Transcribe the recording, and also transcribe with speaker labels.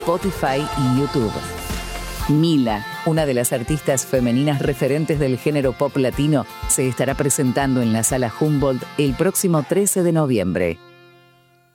Speaker 1: Spotify y YouTube. Mila, una de las artistas femeninas referentes del género pop latino, se estará presentando en la Sala Humboldt el próximo 13 de noviembre.